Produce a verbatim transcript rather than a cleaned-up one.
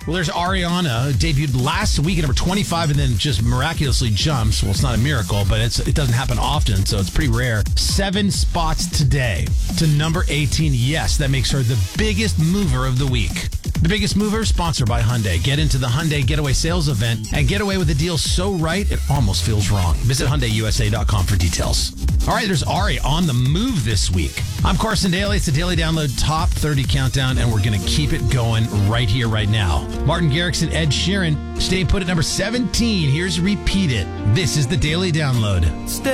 Well, there's Ariana, who debuted last week at number twenty-five and then just miraculously jumps. Well, it's not a miracle, but it's it doesn't happen often, so it's pretty rare. Seven spots today to number eighteen. Yes, that makes her the biggest mover of the week. The Biggest Mover, sponsored by Hyundai. Get into the Hyundai Getaway Sales Event and get away with a deal so right, it almost feels wrong. Visit Hyundai U S A dot com for details. All right, there's Ari on the move this week. I'm Carson Daly. It's the Daily Download Top thirty Countdown, and we're going to keep it going right here, right now. Martin Garrix and Ed Sheeran stay put at number seventeen. Here's Repeat It. This is the Daily Download. Stay